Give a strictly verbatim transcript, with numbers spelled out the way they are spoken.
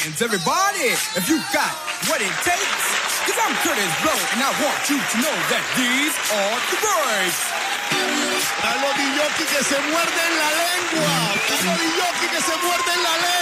hands, everybody, if you got what it takes. Cause I'm Curtis Blow, and I want you to know that these are the birds. A los D J que se muerden la lengua. A los D J que se muerden la lengua.